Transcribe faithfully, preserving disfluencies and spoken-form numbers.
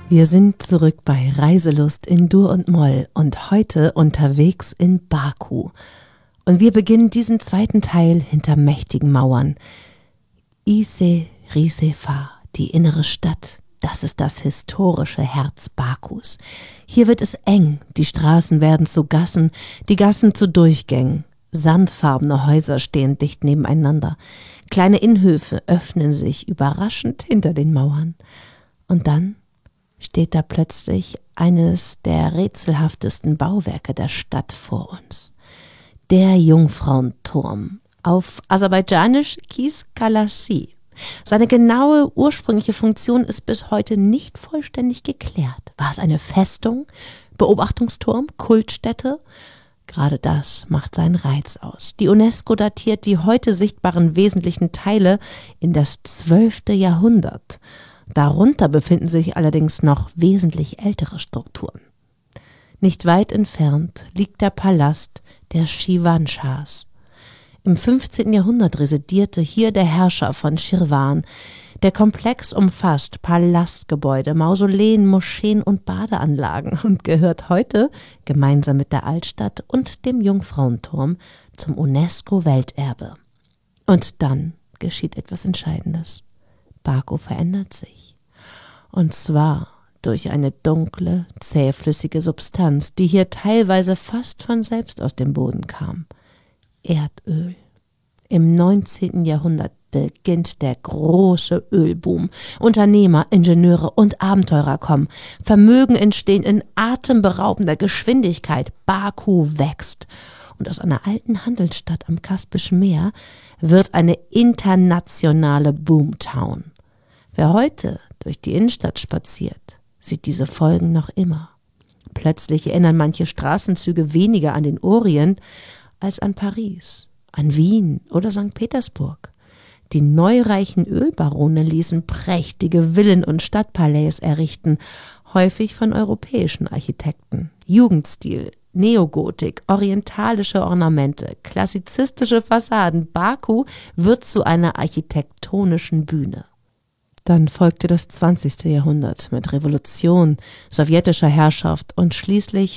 Wir sind zurück bei Reiselust in Dur und Moll und heute unterwegs in Baku. Und wir beginnen diesen zweiten Teil hinter mächtigen Mauern. Ise Risefa, die innere Stadt, das ist das historische Herz Bakus. Hier wird es eng, die Straßen werden zu Gassen, die Gassen zu Durchgängen. Sandfarbene Häuser stehen dicht nebeneinander. Kleine Innenhöfe öffnen sich überraschend hinter den Mauern. Und dann steht da plötzlich eines der rätselhaftesten Bauwerke der Stadt vor uns. Der Jungfrauenturm, auf Aserbaidschanisch Kis-Kalasi. Seine genaue ursprüngliche Funktion ist bis heute nicht vollständig geklärt. War es eine Festung, Beobachtungsturm, Kultstätte? Gerade das macht seinen Reiz aus. Die UNESCO datiert die heute sichtbaren wesentlichen Teile in das zwölfte Jahrhundert. Darunter befinden sich allerdings noch wesentlich ältere Strukturen. Nicht weit entfernt liegt der Palast der Schirvanschahs. Im fünfzehnten Jahrhundert residierte hier der Herrscher von Schirwan. Der Komplex umfasst Palastgebäude, Mausoleen, Moscheen und Badeanlagen und gehört heute gemeinsam mit der Altstadt und dem Jungfrauenturm zum UNESCO-Welterbe. Und dann geschieht etwas Entscheidendes. Baku verändert sich. Und zwar durch eine dunkle, zähflüssige Substanz, die hier teilweise fast von selbst aus dem Boden kam. Erdöl. Im neunzehnten Jahrhundert beginnt der große Ölboom. Unternehmer, Ingenieure und Abenteurer kommen. Vermögen entstehen in atemberaubender Geschwindigkeit. Baku wächst. Und aus einer alten Handelsstadt am Kaspischen Meer wird eine internationale Boomtown. Wer heute durch die Innenstadt spaziert, sieht diese Folgen noch immer. Plötzlich erinnern manche Straßenzüge weniger an den Orient als an Paris, an Wien oder Sankt Petersburg. Die neureichen Ölbarone ließen prächtige Villen und Stadtpalais errichten, häufig von europäischen Architekten. Jugendstil, Neogotik, orientalische Ornamente, klassizistische Fassaden. Baku wird zu einer architektonischen Bühne. Dann folgte das zwanzigste Jahrhundert mit Revolution, sowjetischer Herrschaft und schließlich